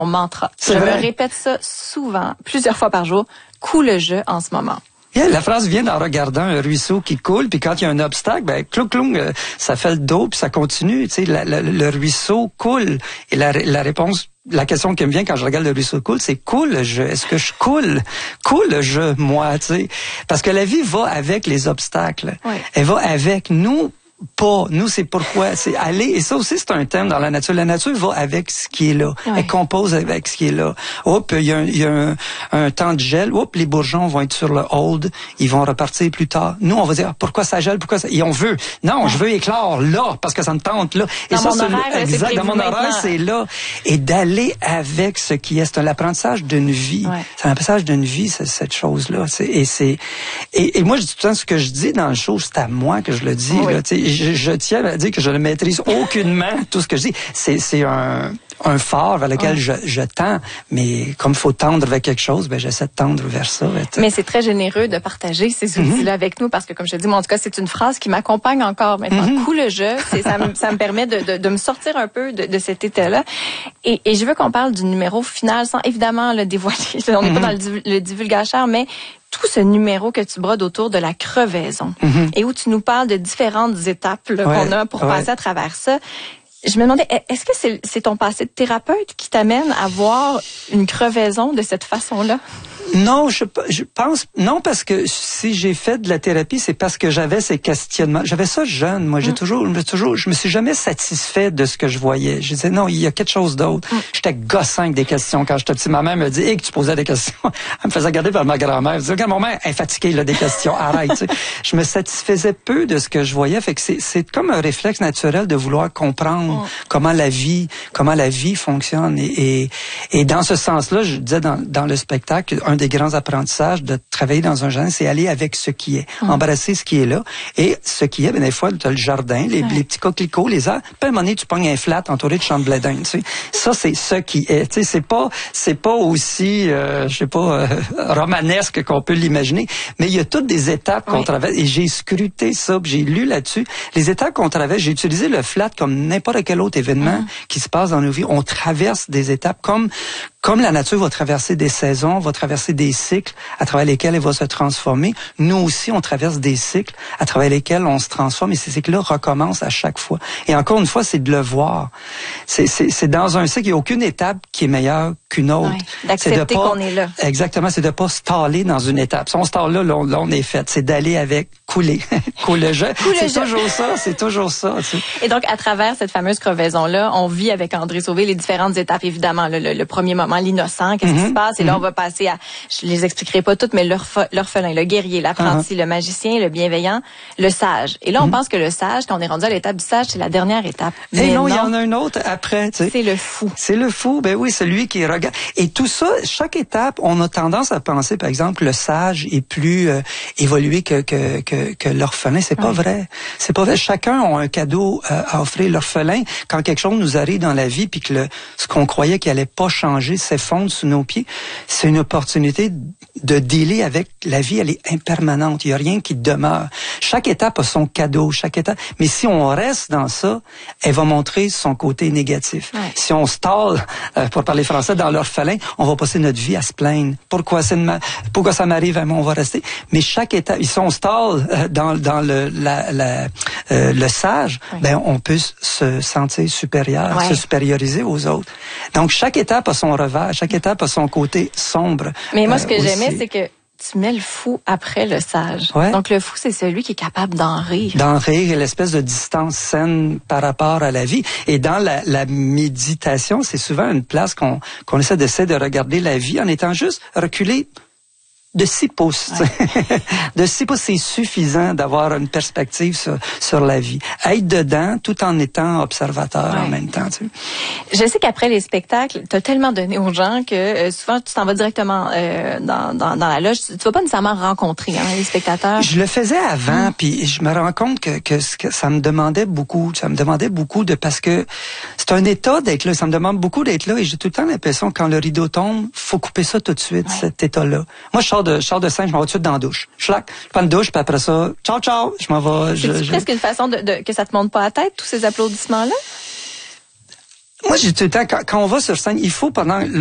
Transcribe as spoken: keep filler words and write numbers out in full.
mantra. C'est Je vrai. me répète ça souvent, plusieurs fois par jour. Coule je en ce moment. Yeah, la phrase vient en regardant un ruisseau qui coule, puis quand il y a un obstacle, ben clou clou, ça fait le dos, puis ça continue. Tu sais, la, la, le ruisseau coule. Et la, la réponse, la question qui me vient quand je regarde le ruisseau coule, c'est coule je. Est-ce que je coule? Coule je, moi, tu sais. Parce que la vie va avec les obstacles. Oui. Elle va avec nous. Pas. Nous, c'est pourquoi. C'est aller. Et ça aussi, c'est un thème dans la nature. La nature va avec ce qui est là. Oui. Elle compose avec ce qui est là. Hop, il y a, un, il y a un, un temps de gel. Hop, les bourgeons vont être sur le hold. Ils vont repartir plus tard. Nous, on va dire, pourquoi ça gèle? Pourquoi ça... Et on veut. Non, je veux éclore là, parce que ça me tente là. Et dans ça, mon c'est horaire, le... exact. Dans mon horaire, c'est là. Et d'aller avec ce qui est. C'est un apprentissage d'une vie. Oui. C'est un apprentissage d'une vie, c'est, cette chose-là. C'est, et c'est, et, et moi, je dis tout le temps, ce que je dis dans le show, c'est à moi que je le dis, oui. là. Tu sais, je, je tiens à dire que je ne maîtrise aucunement tout ce que je dis. C'est, c'est un, un phare vers lequel oui. je, je tends, mais comme il faut tendre vers quelque chose, ben j'essaie de tendre vers ça. Ben, mais c'est très généreux de partager ces outils-là mm-hmm. avec nous, parce que comme je te dis, moi, en tout cas, c'est une phrase qui m'accompagne encore maintenant. Mm-hmm. Coule je, c'est, ça, me, ça me permet de, de, de me sortir un peu de, de cet état-là. Et, et je veux qu'on parle du numéro final, sans évidemment le dévoiler. On n'est mm-hmm. pas dans le, le divulgacheur, mais tout ce numéro que tu brodes autour de la crevaison mm-hmm. et où tu nous parles de différentes étapes là, ouais, qu'on a pour ouais. passer à travers ça. Je me demandais, est-ce que c'est, c'est ton passé de thérapeute qui t'amène à voir une crevaison de cette façon-là? Non, je, je pense non parce que si j'ai fait de la thérapie, c'est parce que j'avais ces questionnements. J'avais ça jeune, moi. J'ai mm. toujours, je me toujours, je me suis jamais satisfait de ce que je voyais. Je disais non, il y a quelque chose d'autre. Mm. J'étais gossant avec des questions quand j'étais petit. Ma mère me dit, hé, que tu posais des questions. Elle me faisait regarder par ma grand-mère. Elle me disait, regarde, mon mère est fatiguée là des questions. Arrête. Tu sais. Je me satisfaisais peu de ce que je voyais. Fait que c'est, c'est comme un réflexe naturel de vouloir comprendre mm. comment la vie, comment la vie fonctionne. Et, et, et dans ce sens-là, je disais dans, dans le spectacle, un des grands apprentissages de travailler dans un jardin, c'est aller avec ce qui est, mmh. embrasser ce qui est là. Et ce qui est, ben des fois, tu as le jardin, les, ouais. les petits coquelicots, les arbres. Puis à un moment donné, tu pognes un flat entouré de champs de blé d'Inde. Tu sais. Ça, c'est ce qui est. Tu sais, c'est pas, c'est pas aussi, euh, je sais pas, euh, romanesque qu'on peut l'imaginer. Mais il y a toutes des étapes oui. qu'on traverse. Et j'ai scruté ça, puis j'ai lu là-dessus. Les étapes qu'on traverse, j'ai utilisé le flat comme n'importe quel autre événement mmh. qui se passe dans nos vies. On traverse des étapes comme Comme la nature va traverser des saisons, va traverser des cycles à travers lesquels elle va se transformer, nous aussi, on traverse des cycles à travers lesquels on se transforme et ces cycles-là recommencent à chaque fois. Et encore une fois, c'est de le voir. C'est, c'est, c'est dans un cycle, il n'y a aucune étape qui est meilleure qu'une autre. Oui, d'accepter c'est de pas, qu'on est là. Exactement, c'est de pas se staller dans une étape. Si on se stalle là, là, on, là, on est fait. C'est d'aller avec couler. Couler je. C'est je. toujours ça, c'est toujours ça. Tu sais. Et donc, à travers cette fameuse crevaison-là, on vit avec André Sauvé les différentes étapes, évidemment. Le, le, le premier moment, l'innocent, qu'est-ce mm-hmm. qui se passe? Et là, mm-hmm. on va passer à, je les expliquerai pas toutes, mais l'orph- l'orphelin, le guerrier, l'apprenti, uh-huh. le magicien, le bienveillant, le sage. Et là, on mm-hmm. pense que le sage, quand on est rendu à l'étape du sage, c'est la dernière étape. Mais non, il y en a une autre après. Tu sais. C'est le fou. C'est le fou, ben oui, celui qui regarde. Et tout ça, chaque étape, on a tendance à penser, par exemple, le sage est plus euh, évolué que, que, que, que l'orphelin. C'est pas ouais. vrai. C'est pas vrai. Chacun a un cadeau euh, à offrir. L'orphelin, quand quelque chose nous arrive dans la vie, puis que le, ce qu'on croyait qu'il allait pas changer s'effondre sous nos pieds, c'est une opportunité de dealer avec la vie. Elle est impermanente. Il y a rien qui demeure. Chaque étape a son cadeau. Chaque étape. Mais si on reste dans ça, elle va montrer son côté négatif. Ouais. Si on stalle, euh, pour parler français, dans l'orphelin, on va passer notre vie à se plaindre. Pourquoi c'est ma... pourquoi ça m'arrive à moi, on va rester. Mais chaque étape, si on stalle euh, dans dans le la, la euh, le sage, ouais. ben on peut se sentir supérieur, ouais. se supérioriser aux autres. Donc chaque étape a son revers, chaque étape a son côté sombre. Mais moi, ce que euh, j'aimais, c'est que tu mets le fou après le sage. Ouais. Donc, le fou, c'est celui qui est capable d'en rire. D'en rire et l'espèce de distance saine par rapport à la vie. Et dans la, la méditation, c'est souvent une place qu'on, qu'on essaie d'essayer de regarder la vie en étant juste reculé de six pouces. Ouais. De six pouces, c'est suffisant d'avoir une perspective sur, sur la vie. Être dedans tout en étant observateur ouais. en même temps. Tu sais. Je sais qu'après les spectacles, tu as tellement donné aux gens que euh, souvent tu t'en vas directement euh, dans, dans, dans la loge. Tu ne vas pas nécessairement rencontrer hein, les spectateurs. Je le faisais avant, mmh. puis je me rends compte que, que, que ça me demandait beaucoup. Ça me demandait beaucoup de parce que c'est un état d'être là. Ça me demande beaucoup d'être là et j'ai tout le temps l'impression que quand le rideau tombe, faut couper ça tout de suite, ouais. cet état-là. Moi, je sors de, je sors de scène, je m'en vais tout de suite dans la douche. Schlac, je prends une douche, puis après ça, ciao, ciao, je m'en vais. C'est je, presque je... une façon de, de que ça te monte pas à la tête, tous ces applaudissements-là? Moi, j'ai tout le temps, quand, quand on va sur scène, il faut pendant